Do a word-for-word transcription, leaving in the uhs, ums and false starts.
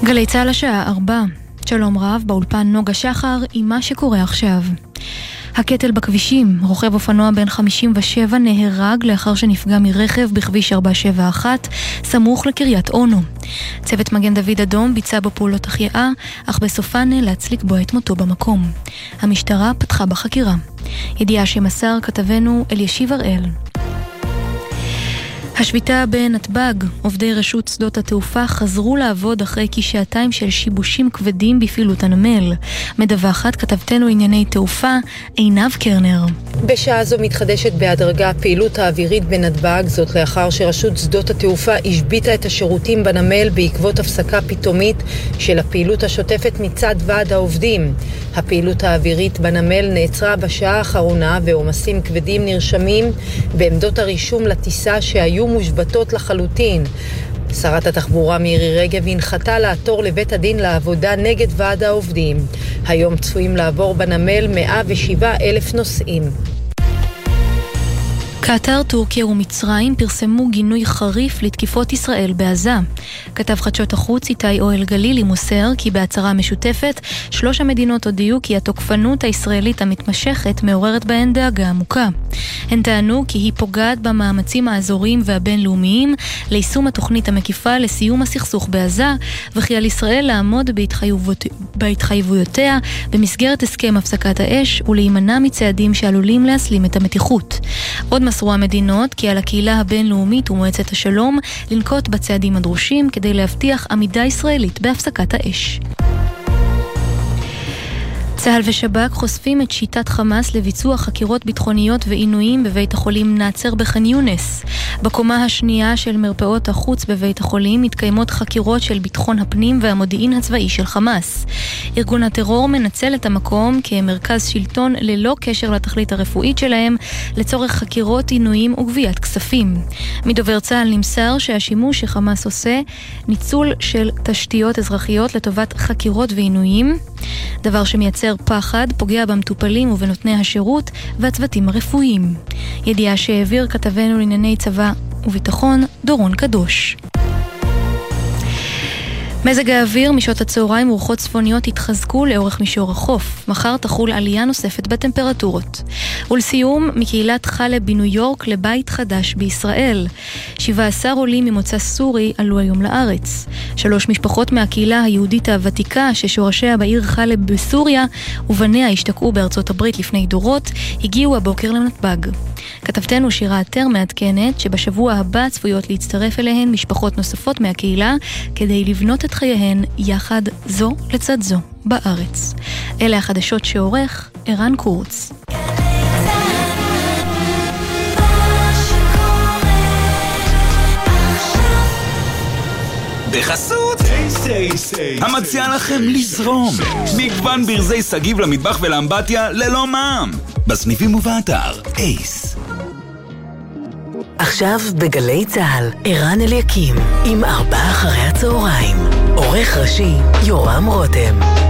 גלי צהל השעה ארבע. שלום רב, באולפן נוגה שחר עם מה שקורה עכשיו. הקטל בכבישים, רוכב אופנוע בן חמישים ושבע נהרג לאחר שנפגע מרכב בכביש ארבע שבע אחת סמוך לקריית אונו. צוות מגן דוד אדום ביצע בו פעולות החייאה, אך בסופה נאלץ לקבוע את מותו במקום. המשטרה פתחה בחקירה. ידיעה שמסר כתבנו אלישיב הראל. השביתה בנתב"ג, עובדי רשות שדות התעופה חזרו לעבוד אחרי כשעתיים של שיבושים כבדים בפעילות הנמל. מדווחת כתבתנו ענייני תעופה עינב קרנר. בשעה זו מתחדשת בהדרגה הפעילות האווירית בנתב"ג, זאת לאחר שרשות שדות התעופה השביתה את השירותים בנמל בעקבות הפסקה פתאומית של הפעילות השוטפת מצד ועד העובדים. הפעילות האווירית בנמל נעצרה בשעה האחרונה ועומסים כבדים נרשמים בעמדות הרישום לטיסה שהיו מושבתות לחלוטין. שרת התחבורה מירי רגב הנחתה לעתור לבית הדין לעבודה נגד ועד העובדים. היום צפויים לעבור בנמל מאה ושבעה אלף נוסעים. קטר, טורקיה ומצרים פרסמו גינוי חריף לתקיפות ישראל בעזה. כתב חדשות החוץ איתי אוהל גלילי מוסר כי בהצהרה משותפת שלוש המדינות הודיעו כי התוקפנות הישראלית המתמשכת מעוררת בהן דאגה עמוקה. הן טענו כי היא פוגעת במאמצים האזוריים והבינלאומיים ליישום התוכנית המקיפה לסיום הסכסוך בעזה, וכי על ישראל לעמוד בהתחייבות... בהתחייבויותיה במסגרת הסכם הפסקת האש ולהימנע מצעדים שעלולים להסלים את המתיחות. עוד מסרו המדינות כי על הקהילה הבינלאומית ומועצת השלום לנקוט בצעדים הדרושים כדי להבטיח עמידה ישראלית בהפסקת האש. צה"ל ושב"כ חושפים את שיטת חמאס לביצוע חקירות ביטחוניות ועינויים בבית החולים נאצר בח'אן יונס. בקומה השנייה של מרפאות החוץ בבית החולים מתקיימות חקירות של ביטחון הפנים והמודיעין הצבאי של חמאס. ארגון הטרור מנצל את המקום כמרכז שלטון ללא קשר לתכלית הרפואית שלהם לצורך חקירות, עינויים וגביית כספים. מדובר צה"ל נמסר שהשימוש שחמאס עושה ניצול של תשתיות אזרחיות לטובת חקירות ועינויים, דבר שמייצר פחד, פוגע במטופלים ובנותני השירות והצוותים הרפואיים. ידיעה שהעביר כתבנו לענייני צבא וביטחון דורון קדוש. מזג האוויר משעות הצהריים ורוחות צפוניות התחזקו לאורך מישור החוף. מחר תחול עלייה נוספת בטמפרטורות. ולסיום, מקהילת חלב בניו יורק לבית חדש בישראל. שבעה עשר עולים ממוצא סורי עלו היום לארץ. שלוש משפחות מהקהילה היהודית הוותיקה ששורשיה בעיר חלב בסוריה ובניה השתקעו בארצות הברית לפני דורות, הגיעו הבוקר לנתב"ג. כתבתנו שירה עטר מעדכנת שבשבוע הבא צפויות להצטרף אליהן משפחות נוספות מהקהילה כדי לבנות את חייהן יחד זו לצד זו בארץ. אלה החדשות שעורך ערן קורץ. בחסות המציע לכם לזרום מגוון ברזי סגיב למטבח ולאמבטיה ללא מע"מ בסניפים ובאתר אייס. עכשיו בגלי צהל ערן אליקים עם ארבע אחרי הצהריים, עורך ראשי יורם רותם.